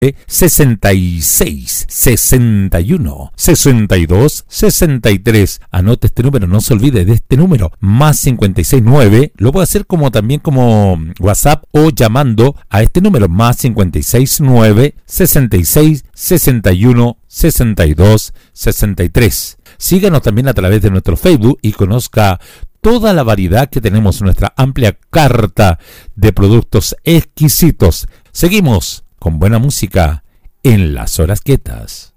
66 61 62 63. Anote este número, no se olvide de este número, más 569. Lo puede hacer como también como WhatsApp o llamando a este número, más 569 66 61 62 63. Síganos también a través de nuestro Facebook y conozca toda la variedad que tenemos en nuestra amplia carta de productos exquisitos. Seguimos con buena música en las horas quietas.